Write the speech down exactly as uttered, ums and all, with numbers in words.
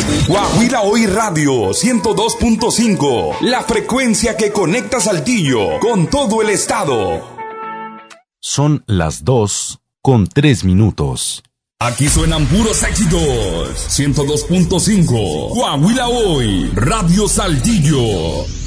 Guaguila Hoy Radio ciento dos punto cinco, la frecuencia que conecta Saltillo con todo el estado. Son las dos con tres minutos. Aquí suenan puros éxitos. ciento dos punto cinco, Guaguila Hoy, Radio Saltillo.